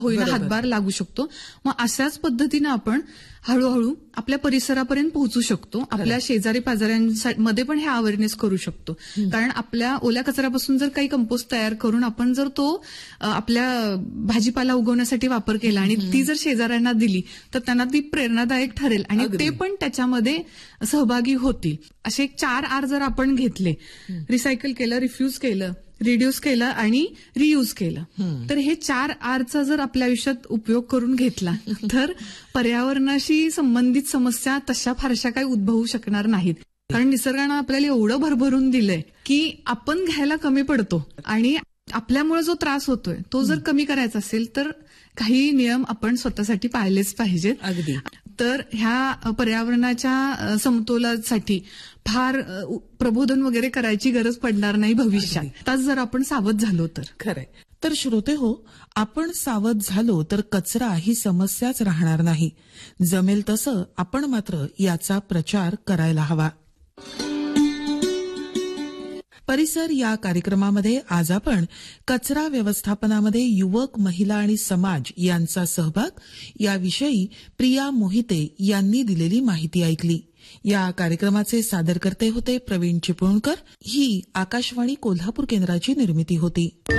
होईना बरोबर. हातभार लागू शकतो. मग अशाच पद्धतीनं आपण हळूहळू आपल्या परिसरापर्यंत पोहोचू शकतो. आपल्या शेजारी पाजाऱ्यांमध्ये पण हे अवेअरनेस करू शकतो. कारण आपल्या ओल्या कचऱ्यापासून जर काही कंपोस्ट तयार करून आपण जर तो आपल्या भाजीपाला उगवण्यासाठी वापर केला आणि ती जर शेजाऱ्यांना दिली तर त्यांना ती प्रेरणादायक ठरेल आणि अगदी. ते पण त्याच्यामध्ये सहभागी होतील. असे 4 R जर आपण घेतले, रिसायकल केलं, रिफ्यूज केलं, रिड्यूस केलं आणि रियूज केलं, तर हे 4 Rचा जर आपल्या आयुष्यात उपयोग करून घेतला तर पर्यावरणाशी संबंधित समस्या तशा फारशा काही उद्भवू शकणार नाहीत. कारण निसर्गानं आपल्याला एवढं भरभरून दिलंय की आपण घ्यायला कमी पडतो आणि आपल्यामुळे जो त्रास होतोय तो जर कमी करायचा असेल तर काही नियम आपण स्वतःसाठी पाळलेच पाहिजेत. अगदी. तर ह्या पर्यावरणाच्या समतोलासाठी फार प्रबोधन वगैरे करायची गरज पडणार नाही भविष्यात. त्याच जर आपण सावध झालो तर. खरंय. तर श्रोते हो, आपण सावध झालो तर कचरा ही समस्याच राहणार नाही. जमेल तसं आपण मात्र याचा प्रचार करायला हवा. परिसर या कार्यक्रमामध्ये आज आपण कचरा व्यवस्थापनामध्ये युवक, महिला आणि समाज यांचा सहभाग याविषयी प्रिया मोहिते यांनी दिलेली माहिती ऐकली. या कार्यक्रमाचे सादरकर्ते होते प्रवीण चिपळूणकर. ही आकाशवाणी कोल्हापूर केंद्राची निर्मिती होती.